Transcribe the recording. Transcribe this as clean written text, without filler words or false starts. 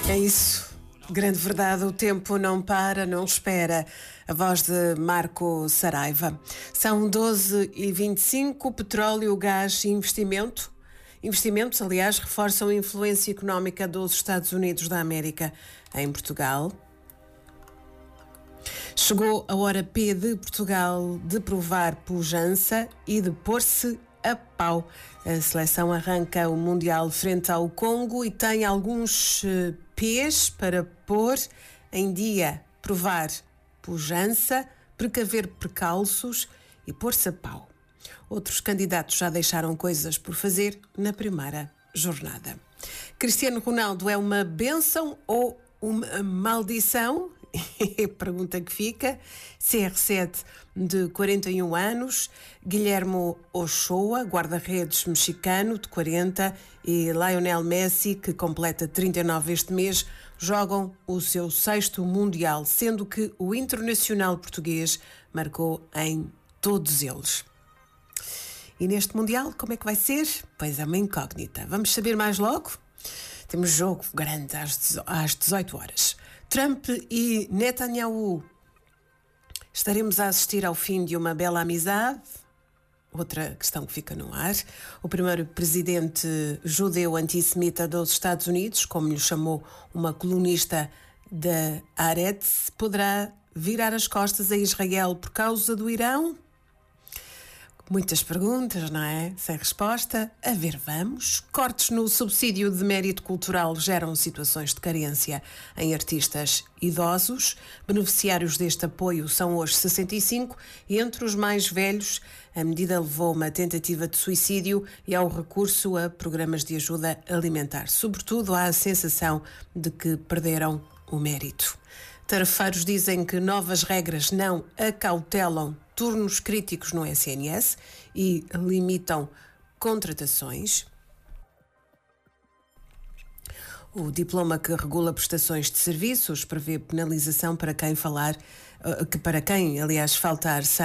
É isso. Grande verdade, o tempo não para, não espera. A voz de Marco Saraiva. São 12h25, petróleo, gás e investimento. Investimentos, aliás, reforçam a influência económica dos Estados Unidos da América em Portugal. Chegou a hora P de Portugal de provar pujança e de pôr-se a pau. A seleção arranca o Mundial frente ao Congo e tem alguns P's para pôr em dia. Provar pujança, precaver precalços e pôr-se a pau. Outros candidatos já deixaram coisas por fazer na primeira jornada. Cristiano Ronaldo é uma bênção ou uma maldição? É a pergunta que fica. CR7, de 41 anos, Guilherme Ochoa, guarda-redes mexicano, de 40, e Lionel Messi, que completa 39 este mês, jogam o seu 6º Mundial, sendo que o internacional português marcou em todos eles. E neste Mundial, como é que vai ser? Pois é uma incógnita. Vamos saber mais logo? Temos jogo grande às 18 horas. Trump e Netanyahu. Estaremos a assistir ao fim de uma bela amizade? Outra questão que fica no ar. O primeiro presidente judeu antissemita dos Estados Unidos, como lhe chamou uma colunista da Haaretz, poderá virar as costas a Israel por causa do Irão? Muitas perguntas, não é? Sem resposta. A ver, vamos. Cortes no subsídio de mérito cultural geram situações de carência em artistas idosos. Beneficiários deste apoio são hoje 65 e entre os mais velhos a medida levou a uma tentativa de suicídio e ao recurso a programas de ajuda alimentar. Sobretudo há a sensação de que perderam o mérito. Tarefeiros dizem que novas regras não acautelam turnos críticos no SNS e limitam contratações. O diploma que regula prestações de serviços prevê penalização para quem faltar sem